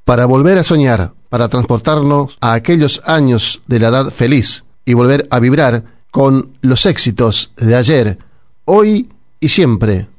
para volver a soñar, para transportarnos a aquellos años de la edad feliz y volver a vibrar con los éxitos de ayer, hoy y siempre.